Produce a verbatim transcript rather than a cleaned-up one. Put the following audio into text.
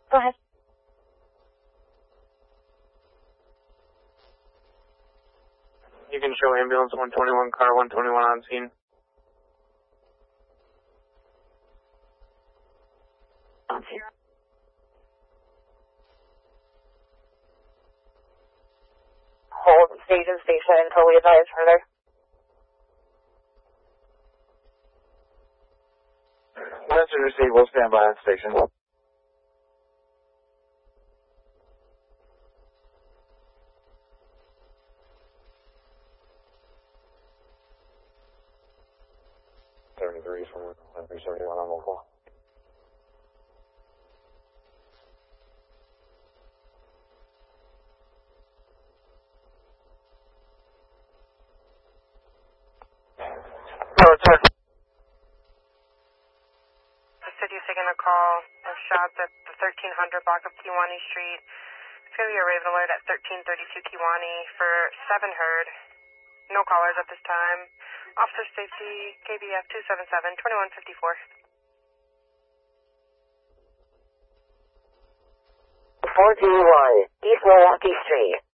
Go ahead. You can show ambulance one twenty-one, car one twenty-one on scene. On scene. Hold station station until we advise further. Message received. We'll stand by on station. seventy-three from three seventy-one on local. The city's taking a call of shots at the thirteen hundred block of Kiwani Street. It's going to be a Raven alert at thirteen thirty-two Kiwani for seven heard. No callers at this time. Officer safety, K B F two seven seven, twenty-one fifty-four. four two one, East Milwaukee Street.